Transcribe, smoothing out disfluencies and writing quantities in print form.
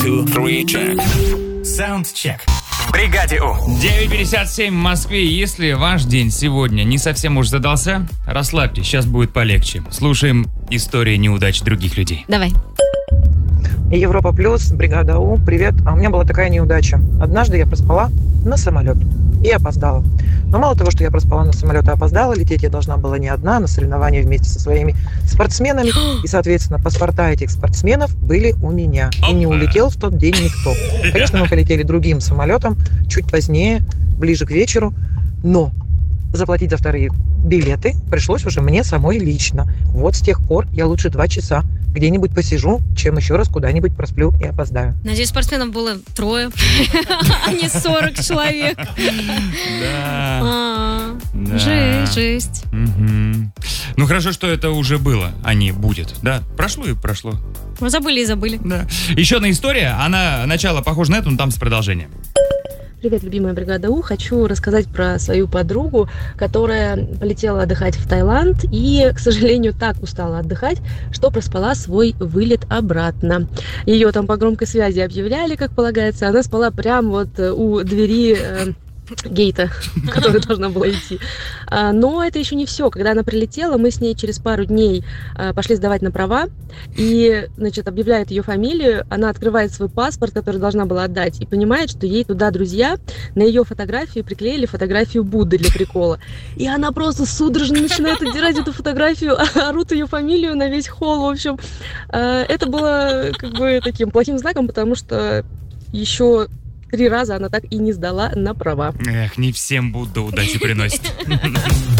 2, 3, check. Саундчек. В бригаде У. 9:57 в Москве. Если ваш день сегодня не совсем уж задался, расслабьтесь, сейчас будет полегче. Слушаем истории неудач других людей. Давай. Европа Плюс, бригада У, привет. А у меня была такая неудача. Однажды я проспала на самолет и опоздала. Но мало того, что я проспала на самолет и опоздала, лететь я должна была не одна, на соревнования вместе со своими спортсменами. И, соответственно, паспорта этих спортсменов были у меня. И не улетел в тот день никто. Конечно, мы полетели другим самолетом чуть позднее, ближе к вечеру. Но заплатить за вторые билеты пришлось уже мне самой лично. Вот с тех пор я лучше 2 часа где-нибудь посижу, чем еще раз куда-нибудь просплю и опоздаю. Надеюсь, спортсменов было 3, а не 40 человек. Да. Жесть. Ну хорошо, что это уже было, а не будет. Да, прошло и прошло. Мы забыли и забыли. Да. Еще одна история, она начало похоже на эту, но там с продолжением. Привет, любимая бригада У. Хочу рассказать про свою подругу, которая полетела отдыхать в Таиланд и, к сожалению, так устала отдыхать, что проспала свой вылет обратно. Ее там по громкой связи объявляли, как полагается. Она спала прямо вот у двери гейта, в который должна была идти. Но это еще не все. Когда она прилетела, мы с ней через пару дней пошли сдавать на права. И, значит, объявляет ее фамилию. Она открывает свой паспорт, который должна была отдать, и понимает, что ей туда друзья на ее фотографию приклеили фотографию Будды для прикола. И она просто судорожно начинает отдирать эту фотографию, орут ее фамилию на весь холл. В общем, это было как бы таким плохим знаком, потому что еще 3 раза она так и не сдала на права. Эх, не всем Будда удачи приносит.